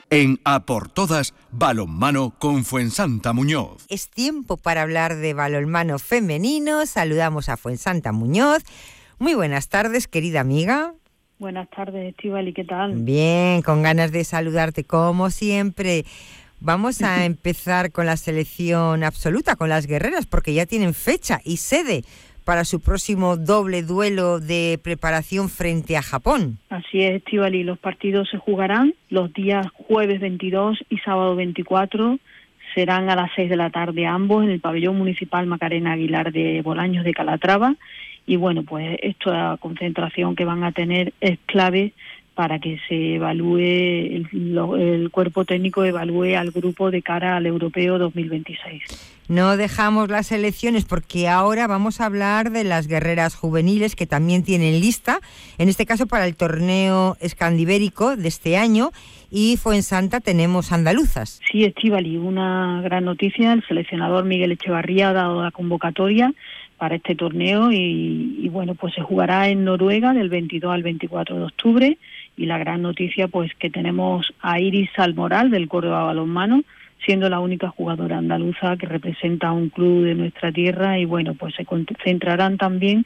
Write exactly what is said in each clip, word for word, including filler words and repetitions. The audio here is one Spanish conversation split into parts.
En A por Todas, balonmano con Fuensanta Muñoz. Es tiempo para hablar de balonmano femenino. Saludamos a Fuensanta Muñoz. Muy buenas tardes, querida amiga. Buenas tardes, Estíbaliz, ¿qué tal? Bien, con ganas de saludarte como siempre. Vamos a empezar con la selección absoluta, con las guerreras, porque ya tienen fecha y sede para su próximo doble duelo de preparación frente a Japón. Así es, Estíbaliz, los partidos se jugarán los días jueves veintidós y sábado veinticuatro, serán a las seis de la tarde ambos en el pabellón municipal Macarena Aguilar de Bolaños de Calatrava, y bueno, pues esta concentración que van a tener es clave para que se evalúe, el, lo, el cuerpo técnico evalúe al grupo de cara al Europeo dos mil veintiséis. No dejamos las selecciones porque ahora vamos a hablar de las guerreras juveniles que también tienen lista, en este caso para el torneo escandibérico de este año, y Fuensanta tenemos andaluzas. Sí, Estíbaliz, una gran noticia, el seleccionador Miguel Echevarría ha dado la convocatoria para este torneo y, y bueno, pues se jugará en Noruega del veintidós al veinticuatro de octubre, y la gran noticia pues que tenemos a Iris Salmoral del Córdoba Balonmano, siendo la única jugadora andaluza que representa a un club de nuestra tierra, y bueno, pues se concentrarán también,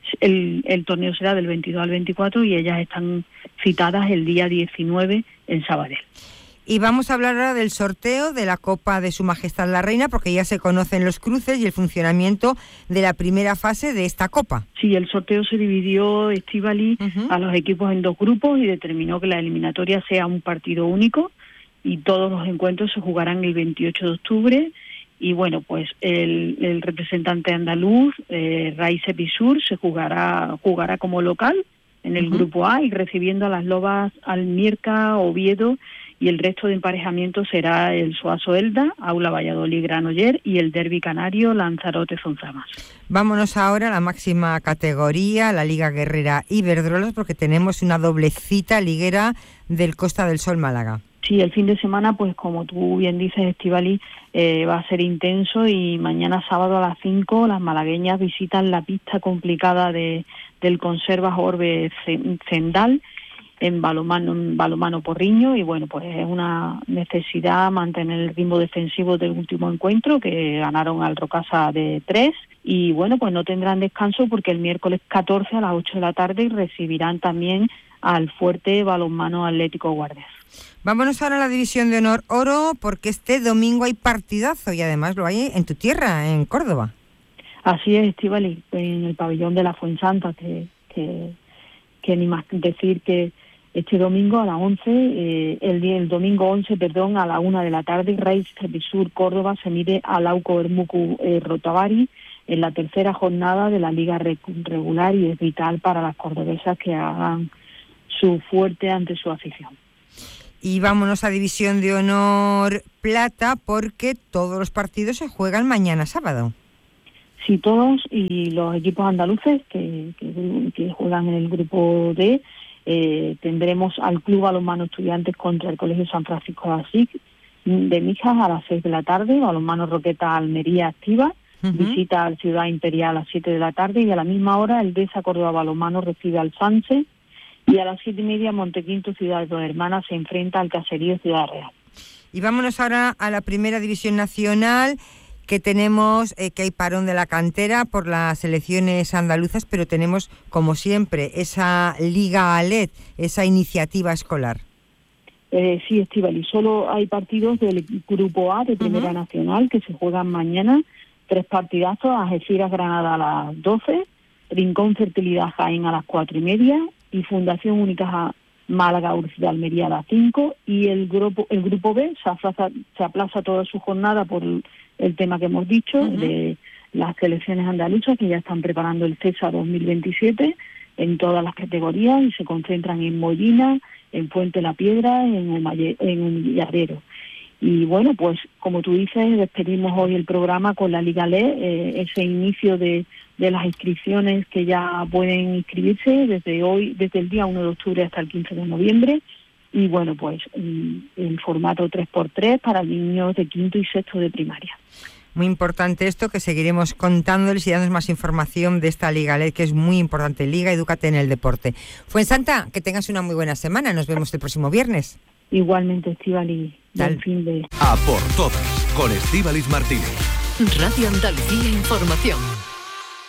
el, el torneo será del veintidós al veinticuatro y ellas están citadas el día diecinueve en Sabadell. Y vamos a hablar ahora del sorteo de la Copa de Su Majestad la Reina, porque ya se conocen los cruces y el funcionamiento de la primera fase de esta Copa. Sí, el sorteo se dividió, Estíbaliz, uh-huh. a los equipos en dos grupos y determinó que la eliminatoria sea un partido único, y todos los encuentros se jugarán el veintiocho de octubre, y bueno, pues el, el representante andaluz, eh, Raice Pisur, se jugará jugará como local en el uh-huh. grupo A, y recibiendo a las Lobas Almierca, Oviedo, y el resto de emparejamiento será el Soaso Elda, Aula Valladolid Granoller, y el Derbi Canario Lanzarote Zonzamas. Vámonos ahora a la máxima categoría, la Liga Guerrera Iberdrola, porque tenemos una doble cita liguera del Costa del Sol Málaga. Sí, el fin de semana, pues como tú bien dices, Estíbaliz, eh, va a ser intenso, y mañana sábado a las cinco las malagueñas visitan la pista complicada de del Conservas Orbe Zendal en balonmano, en balonmano Porriño, y bueno, pues es una necesidad mantener el ritmo defensivo del último encuentro, que ganaron al Rocasa de tres, y bueno, pues no tendrán descanso porque el miércoles catorce a las ocho de la tarde recibirán también al fuerte Balonmano Atlético Guardias. Vámonos ahora a la División de Honor Oro, porque este domingo hay partidazo, y además lo hay en tu tierra, en Córdoba. Así es, Estíbaliz, en el pabellón de la Fuensanta, que, que, que ni más decir que este domingo a las once, eh, el, el domingo once, perdón, a la una de la tarde, Raice Pisur Córdoba se mide a Lauco Hermucu eh, Rotavari en la tercera jornada de la Liga Regular, y es vital para las cordobesas que hagan su fuerte ante su afición. Y vámonos a División de Honor Plata, porque todos los partidos se juegan mañana sábado. Sí, todos, y los equipos andaluces que, que, que juegan en el grupo D, eh, tendremos al Club Balonmano Estudiantes contra el Colegio San Francisco de Asís de Mijas a las seis de la tarde, Balonmano Roqueta Almería Activa, uh-huh. visita al Ciudad Imperial a las siete de la tarde, y a la misma hora el Deza Córdoba Balonmano recibe al Sánchez, y a las siete y media Montequinto Ciudad de Dos Hermanas se enfrenta al Caserío Ciudad Real. Y vámonos ahora a la Primera División Nacional, que tenemos eh, que hay parón de la cantera por las selecciones andaluzas, pero tenemos, como siempre, esa Liga ALET, esa iniciativa escolar. Eh, sí, Estíbaliz, solo hay partidos del Grupo A de Primera uh-huh. Nacional que se juegan mañana, tres partidazos, Algeciras Granada a las doce, Rincón Fertilidad Jaén a las cuatro y media, y Fundación Única Málaga Urci de Almería a las cinco, y el grupo el grupo B se aplaza, se aplaza toda su jornada por el, el tema que hemos dicho, uh-huh. de las selecciones andaluzas que ya están preparando el CESA dos mil veintisiete en todas las categorías, y se concentran en Mollina, en Fuente la Piedra, en el, Malle, en el Villarrero. Y bueno, pues como tú dices, despedimos hoy el programa con la Liga L E, eh, ese inicio de, de las inscripciones que ya pueden inscribirse desde hoy, desde el día uno de octubre hasta el quince de noviembre. Y bueno, pues en, en formato tres por tres para niños de quinto y sexto de primaria. Muy importante esto, que seguiremos contándoles y dándoles más información de esta Liga L E D, que es muy importante. Liga Edúcate en el Deporte. Fuensanta, que tengas una muy buena semana. Nos vemos el próximo viernes. Igualmente, Estíbaliz, Tal. fin de... A por todas, con Estíbaliz Martínez. Radio Andalucía Información.